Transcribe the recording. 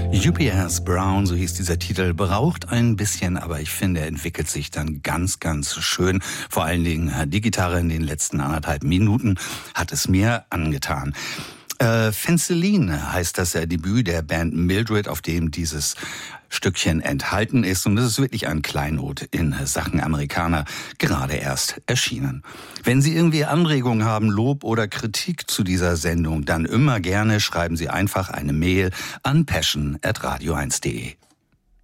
UPS Brown, so hieß dieser Titel, braucht ein bisschen, aber ich finde, er entwickelt sich dann ganz, ganz schön. Vor allen Dingen die Gitarre in den letzten 1,5 Minuten hat es mir angetan. Fenceline heißt das Debüt der Band Mildred, auf dem dieses Stückchen enthalten ist. Und das ist wirklich ein Kleinod in Sachen Amerikaner, gerade erst erschienen. Wenn Sie irgendwie Anregungen haben, Lob oder Kritik zu dieser Sendung, dann immer gerne schreiben Sie einfach eine Mail an passion@radio1.de.